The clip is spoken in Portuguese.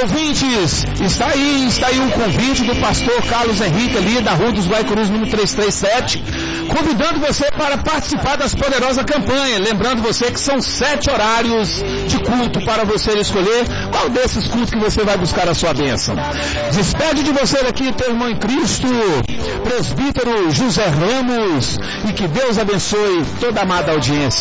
ouvintes, está aí o convite do pastor Carlos Henrique ali da Rua dos Guaicurus, número 337, convidando você para participar das poderosas campanhas. Lembrando você que são 7 horários de culto para você escolher qual desses cultos que você vai buscar a sua bênção. Despede de você aqui, teu irmão em Cristo, presbítero José Ramos, e que Deus abençoe toda a amada audiência.